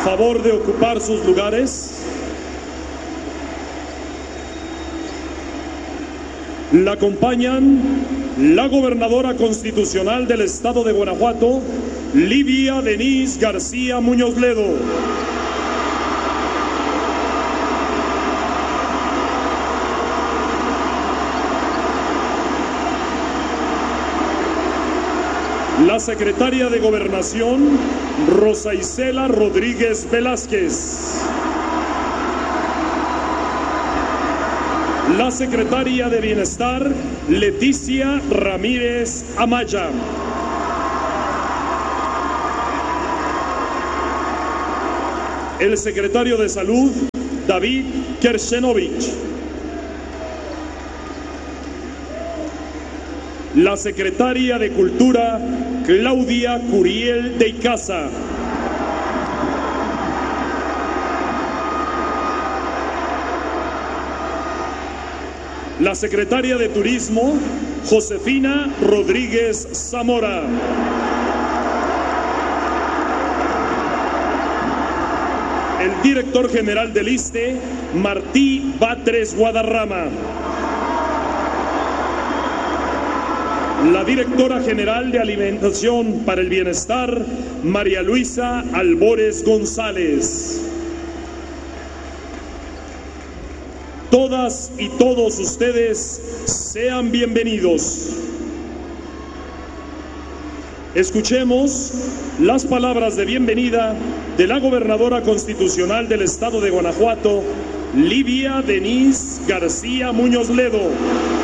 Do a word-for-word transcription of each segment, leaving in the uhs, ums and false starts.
Favor de ocupar sus lugares. La acompañan la gobernadora constitucional del estado de Guanajuato, Livia Denise García Muñoz Ledo. La secretaria de Gobernación, Rosa Isela Rodríguez Velázquez. La secretaria de Bienestar, Leticia Ramírez Amaya. El secretario de Salud, David Kershenovich. La secretaria de Cultura, Claudia Curiel de Icaza. La secretaria de Turismo, Josefina Rodríguez Zamora. El director general del I S S S S T E, Martí Batres Guadarrama. La directora general de Alimentación para el Bienestar, María Luisa Albores González. Todas y todos ustedes sean bienvenidos. Escuchemos las palabras de bienvenida de la gobernadora constitucional del estado de Guanajuato, Livia Denise García Muñoz Ledo.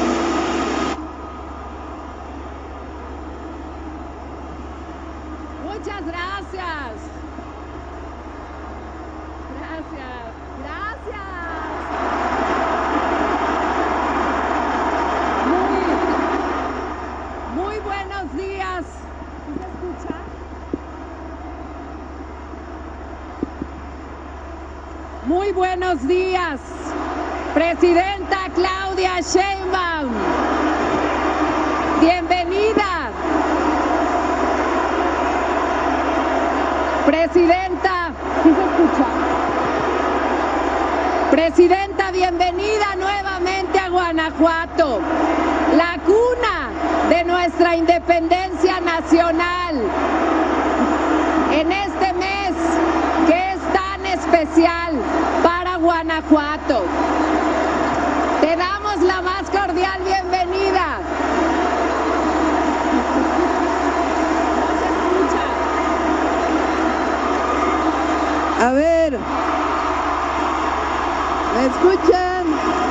Muchas gracias. Gracias. Gracias. Muy, muy buenos días. ¿Sí se escucha? Muy buenos días, Presidenta Claudia Sheinbaum. Bienvenida. Presidenta, ¿sí se escucha? Presidenta, bienvenida nuevamente a Guanajuato, la cuna de nuestra independencia nacional. En este mes que es tan especial para Guanajuato, te damos la más cordial bienvenida. A ver, ¿me escuchan?